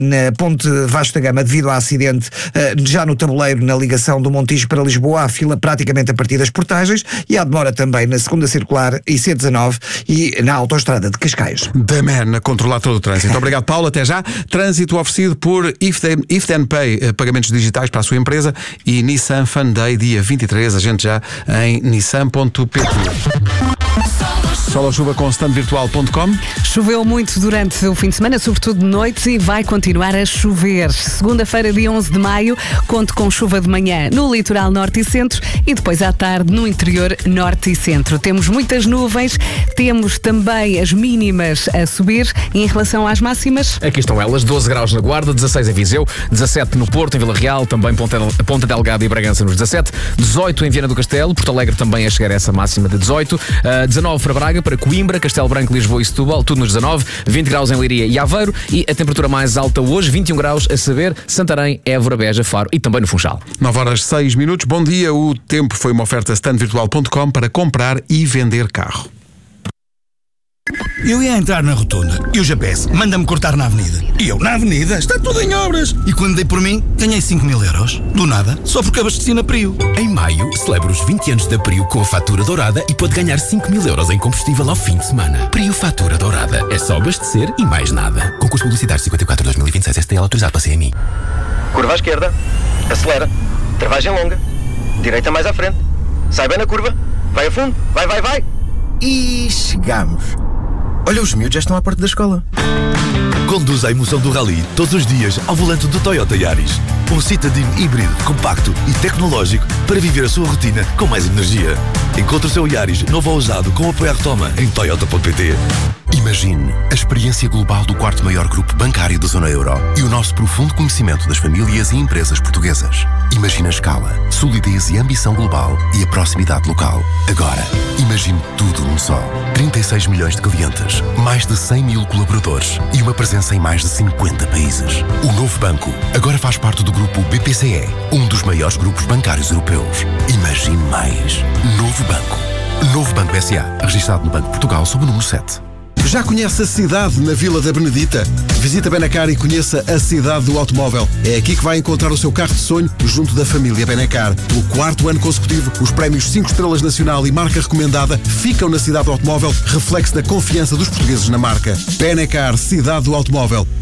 na Ponte Vasco da Gama devido ao acidente já no tabuleiro na ligação do Montijo para Lisboa. Há fila praticamente a partir das portagens e há demora também na segunda circular e C19 e na autoestrada de Cascais. The Man a controlar todo o trânsito. Obrigado, Paulo. Até já. Trânsito oferecido por If Then Pay, pagamentos digitais para a sua empresa, e Nissan Fun Day, dia 23. A gente já em nissan.pt. Sol ou chuva com standvirtual.com. Choveu muito durante o fim de semana, sobretudo de noite, e vai continuar a chover. Segunda-feira, dia 11 de maio, conto com chuva de manhã no litoral norte e centro e depois à tarde no interior norte e centro. Temos muitas nuvens, temos também as mínimas a subir. E em relação às máximas? Aqui estão elas: 12 graus na Guarda, 16 em Viseu, 17 no Porto, em Vila Real, também Ponta Delgada e Bragança nos 17, 18 em Viana do Castelo, Porto Alegre também a chegar a essa máxima de 18, 19 para Braga, para Coimbra, Castelo Branco, Lisboa e Setúbal, tudo nos 19, 20 graus em Leiria e Aveiro, e a temperatura mais alta hoje, 21 graus, a saber, Santarém, Évora, Beja, Faro e também no Funchal. 9h06. Bom dia, o tempo foi uma oferta standvirtual.com para comprar e vender carro. Eu ia entrar na rotunda e o GPS manda-me cortar na avenida. E eu, na avenida, está tudo em obras. E quando dei por mim, ganhei 5.000 euros. Do nada, só porque abasteci na Prio. Em maio, celebra os 20 anos da Prio com a fatura dourada e pode ganhar 5.000 euros em combustível ao fim de semana. Prio Fatura Dourada. É só abastecer e mais nada. Concurso publicitário 54/2026 STL autorizado para CMI. Curva à esquerda. Acelera. Travagem longa. Direita mais à frente. Sai bem na curva. Vai a fundo. Vai. E chegamos. Olha, os miúdos já estão à porta da escola. Conduz a emoção do rally todos os dias ao volante do Toyota Yaris. Um Citadine híbrido, compacto e tecnológico para viver a sua rotina com mais energia. Encontre o seu Yaris novo ou usado com apoio à retoma em toyota.pt. Imagine a experiência global do quarto maior grupo bancário da zona euro e o nosso profundo conhecimento das famílias e empresas portuguesas. Imagine a escala, solidez e ambição global e a proximidade local. Agora, imagine tudo num só. 36 milhões de clientes, mais de 100 mil colaboradores e uma presença em mais de 50 países. O novo banco agora faz parte do grupo BPCE, um dos maiores grupos bancários europeus. Imagine mais. Novo Banco. Novo Banco S.A. Registrado no Banco de Portugal sob o número 7. Já conhece a cidade na Vila da Benedita? Visita Benacar e conheça a cidade do automóvel. É aqui que vai encontrar o seu carro de sonho junto da família Benacar. Pelo 4º ano consecutivo, os prémios 5 estrelas nacional e marca recomendada ficam na cidade do automóvel, reflexo da confiança dos portugueses na marca. Benacar, cidade do automóvel.